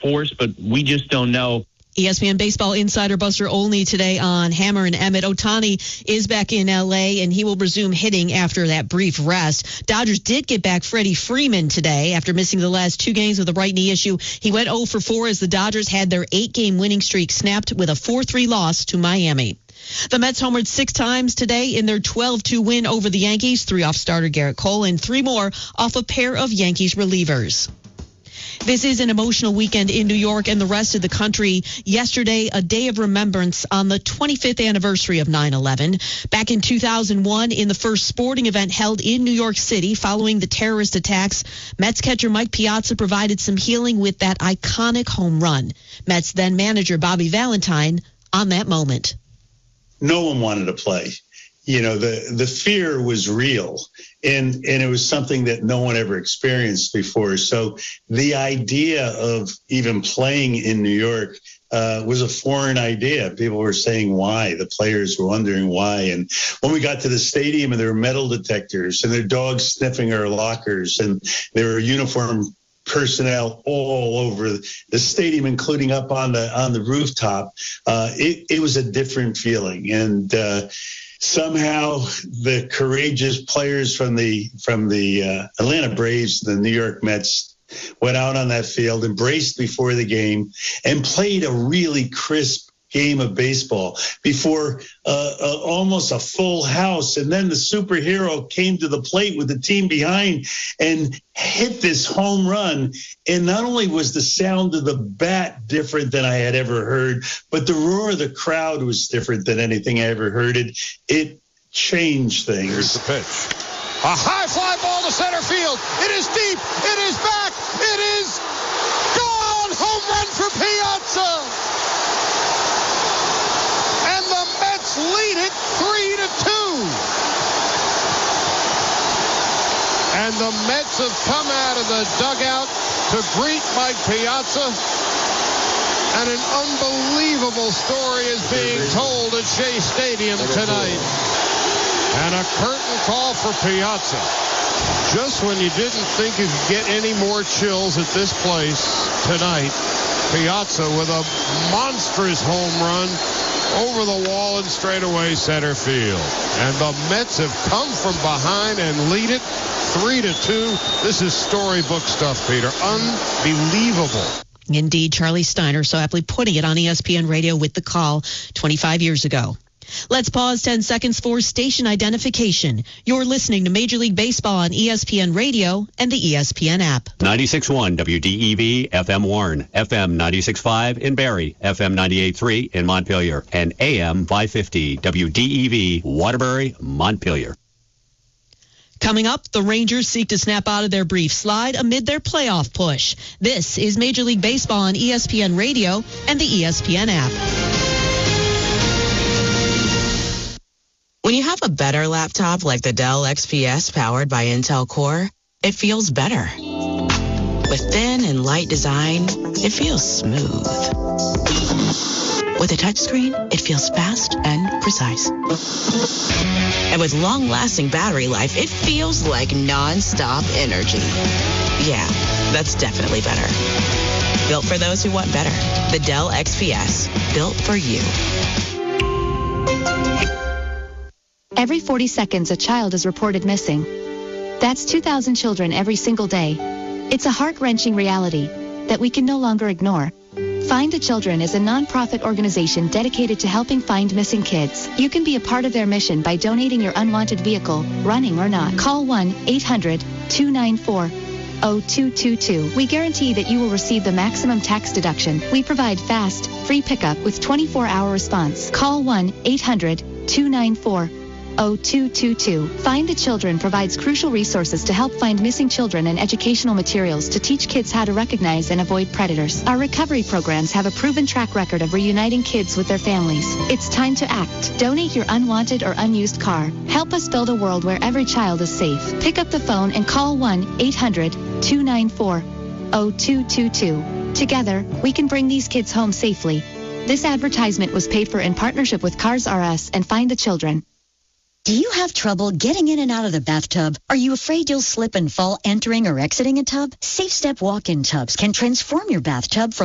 force, but we just don't know. ESPN Baseball Insider Buster Olney today on Hammer and Emmett. Ohtani is back in L.A., and he will resume hitting after that brief rest. Dodgers did get back Freddie Freeman today after missing the last 2 games with a right knee issue. He went 0 for 4 as the Dodgers had their 8-game winning streak snapped with a 4-3 loss to Miami. The Mets homered 6 times today in their 12-2 win over the Yankees, 3 off starter Garrett Cole and 3 more off a pair of Yankees relievers. This is an emotional weekend in New York and the rest of the country. Yesterday, a day of remembrance on the 25th anniversary of 9/11. Back in 2001, in the first sporting event held in New York City following the terrorist attacks, Mets catcher Mike Piazza provided some healing with that iconic home run. Mets then manager Bobby Valentine on that moment. No one wanted to play. You know, the fear was real, and it was something that no one ever experienced before. So the idea of even playing in New York was a foreign idea. People were saying why. The players were wondering why. And when we got to the stadium, and there were metal detectors, and there were dogs sniffing our lockers, and there were uniformed personnel all over the stadium, including up on the rooftop, it was a different feeling. And somehow the courageous players from the Atlanta Braves, the New York Mets, went out on that field, embraced before the game, and played a really crisp game of baseball before almost a full house. And then the superhero came to the plate with the team behind and hit this home run. And not only was the sound of the bat different than I had ever heard, but the roar of the crowd was different than anything I ever heard. It changed things. Here's the pitch. A high fly ball to center field. It is deep. It is back. It is gone. Home run for Piazza. Lead it 3-2. And the Mets have come out of the dugout to greet Mike Piazza. And an unbelievable story is being told at Shea Stadium tonight. And a curtain call for Piazza. Just when you didn't think you could get any more chills at this place tonight, Piazza with a monstrous home run over the wall and straightaway center field. And the Mets have come from behind and lead it 3-2. This is storybook stuff, Peter. Unbelievable. Indeed, Charlie Steiner so aptly putting it on ESPN Radio with the call 25 years ago. Let's pause 10 seconds for station identification. You're listening to Major League Baseball on ESPN Radio and the ESPN app. 96.1 WDEV, FM Warren, FM 96.5 in Barrie, FM 98.3 in Montpelier, and AM 550 WDEV, Waterbury, Montpelier. Coming up, the Rangers seek to snap out of their brief slide amid their playoff push. This is Major League Baseball on ESPN Radio and the ESPN app. When you have a better laptop like the Dell XPS powered by Intel Core, it feels better. With thin and light design, it feels smooth. With a touchscreen, it feels fast and precise. And with long-lasting battery life, it feels like non-stop energy. Yeah, that's definitely better. Built for those who want better. The Dell XPS, built for you. Every 40 seconds, a child is reported missing. That's 2,000 children every single day. It's a heart-wrenching reality that we can no longer ignore. Find the Children is a non-profit organization dedicated to helping find missing kids. You can be a part of their mission by donating your unwanted vehicle, running or not. Call 1-800-294-0222. We guarantee that you will receive the maximum tax deduction. We provide fast, free pickup with 24-hour response. Call 1-800-294-0222. Find the Children provides crucial resources to help find missing children and educational materials to teach kids how to recognize and avoid predators. Our recovery programs have a proven track record of reuniting kids with their families. It's time to act. Donate your unwanted or unused car. Help us build a world where every child is safe. Pick up the phone and call 1-800-294-0222. Together, we can bring these kids home safely. This advertisement was paid for in partnership with Cars R Us and Find the Children. Do you have trouble getting in and out of the bathtub? Are you afraid you'll slip and fall entering or exiting a tub? Safe Step walk-in tubs can transform your bathtub from